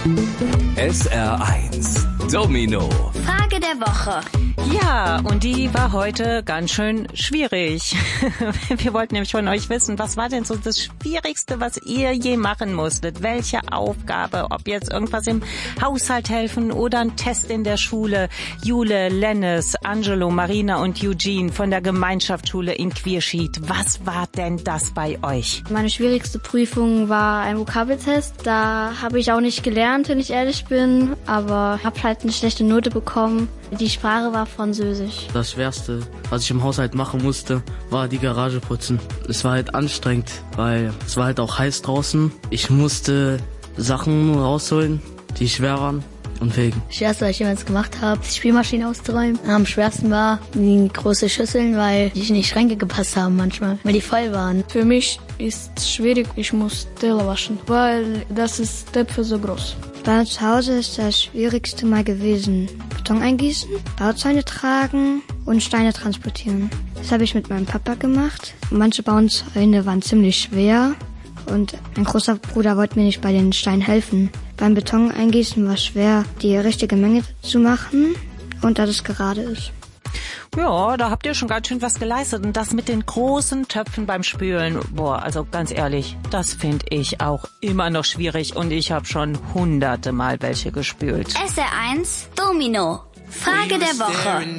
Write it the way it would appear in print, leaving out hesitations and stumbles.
SR1 Domino. Frage der Woche. Ja, und die war heute ganz schön schwierig. Wir wollten nämlich von euch wissen, was war denn so das Schwierigste, was ihr je machen musstet? Welche Aufgabe? Ob jetzt irgendwas im Haushalt helfen oder ein Test in der Schule. Jule, Lennis, Angelo, Marina und Eugene von der Gemeinschaftsschule in Quierschied. Was war denn das bei euch? Meine schwierigste Prüfung war ein Vokabeltest. Da habe ich auch nicht gelernt, wenn ich ehrlich bin, aber habe halt eine schlechte Note bekommen. Die Sprache war Französisch. Das Schwerste, was ich im Haushalt machen musste, war die Garage putzen. Es war halt anstrengend, weil es war halt auch heiß draußen. Ich musste Sachen rausholen, die schwer waren. Und wegen. Das Schwerste, was ich jemals gemacht habe, die Spülmaschine auszuräumen. Am schwersten war die große Schüsseln, weil die in die Schränke gepasst haben manchmal, weil die voll waren. Für mich ist es schwierig, ich muss Teller waschen, weil das ist Töpfe so groß. Bei uns zu Hause ist das Schwierigste mal gewesen: Beton eingießen, Bausteine tragen und Steine transportieren. Das habe ich mit meinem Papa gemacht. Manche Bausteine waren ziemlich schwer und mein großer Bruder wollte mir nicht bei den Steinen helfen. Beim Beton eingießen war es schwer, die richtige Menge zu machen und dass es gerade ist. Ja, da habt ihr schon ganz schön was geleistet. Und das mit den großen Töpfen beim Spülen, boah, also ganz ehrlich, das finde ich auch immer noch schwierig. Und ich habe schon hunderte Mal welche gespült. SR1 Domino. Frage der Woche.